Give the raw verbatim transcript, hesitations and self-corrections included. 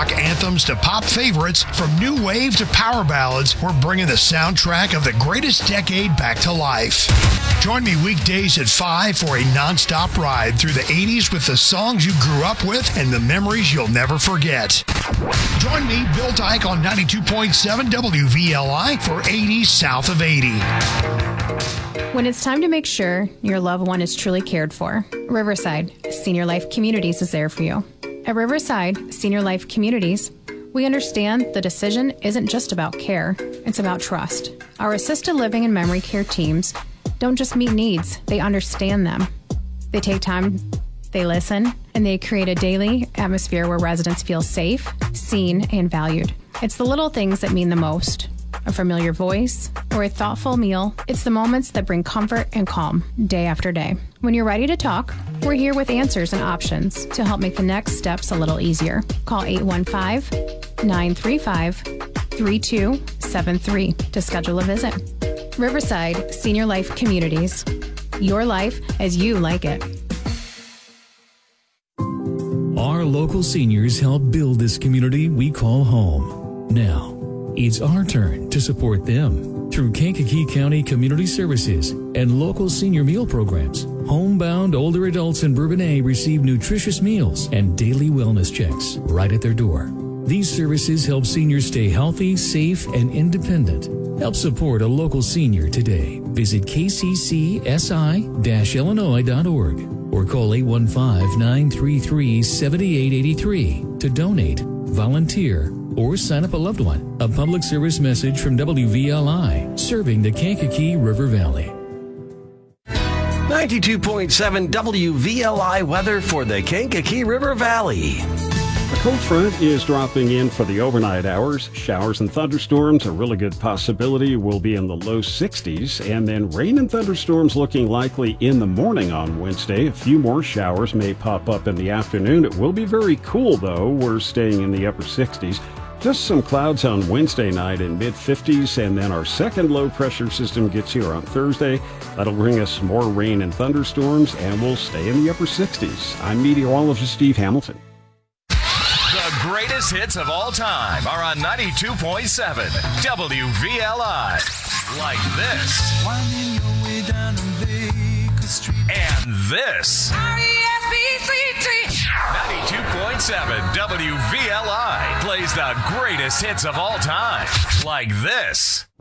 rock anthems to pop favorites, from new wave to power ballads, we're bringing the soundtrack of the greatest decade back to life. Join me weekdays at five for a nonstop ride through the eighties with the songs you grew up with and the memories you'll never forget. Join me, Bill Dyke, on ninety-two point seven W V L I for eighties South of eighty. When it's time to make sure your loved one is truly cared for, Riverside Senior Life Communities is there for you. At Riverside Senior Life Communities, we understand the decision isn't just about care, it's about trust. Our assisted living and memory care teams don't just meet needs, they understand them. They take time, they listen, and they create a daily atmosphere where residents feel safe, seen, and valued. It's the little things that mean the most. A familiar voice, or a thoughtful meal. It's the moments that bring comfort and calm day after day. When you're ready to talk, we're here with answers and options to help make the next steps a little easier. Call eight one five, nine three five, three two seven three to schedule a visit. Riverside Senior Life Communities. Your life as you like it. Our local seniors help build this community we call home. Now, it's our turn to support them through Kankakee County Community Services and local senior meal programs. Homebound older adults in Bourbonnais receive nutritious meals and daily wellness checks right at their door. These services help seniors stay healthy, safe, and independent. Help support a local senior today. Visit k c c s i dash illinois dot org or call eight one five, nine three three, seven eight eight three to donate, volunteer, or sign up a loved one. A public service message from W V L I, serving the Kankakee River Valley. ninety-two point seven W V L I weather for the Kankakee River Valley. A cold front is dropping in for the overnight hours. Showers and thunderstorms, a really good possibility, will be in the low sixties. And then rain and thunderstorms looking likely in the morning on Wednesday. A few more showers may pop up in the afternoon. It will be very cool, though. We're staying in the upper sixties. Just some clouds on Wednesday night in mid-fifties, and then our second low-pressure system gets here on Thursday. That'll bring us more rain and thunderstorms, and we'll stay in the upper sixties. I'm meteorologist Steve Hamilton. The greatest hits of all time are on ninety-two point seven W V L I. Like this. Winding your way down on Baker Street. And this. R E S P C T. ninety-two point seven W V L I plays the greatest hits of all time. Like this.